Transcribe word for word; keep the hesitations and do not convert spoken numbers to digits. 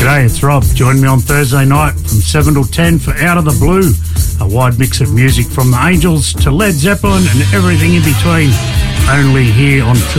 G'day, it's Rob. Join me on Thursday night from seven till ten for Out of the Blue, a wide mix of music from the Angels to Led Zeppelin and everything in between, only here on